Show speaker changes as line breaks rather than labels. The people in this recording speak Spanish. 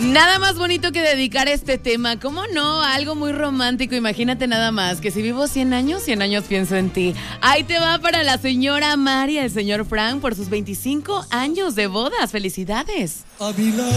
Nada más bonito que dedicar este tema, ¿cómo no? Algo muy romántico, imagínate nada más, que si vivo 100 años pienso en ti. Ahí te va para la señora Mari y el señor Frank por sus 25 años de bodas. ¡Felicidades!